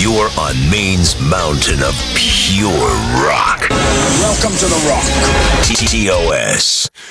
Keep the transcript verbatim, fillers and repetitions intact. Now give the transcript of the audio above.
You're on Maine's mountain of pure rock. Welcome to the Rock. T O S.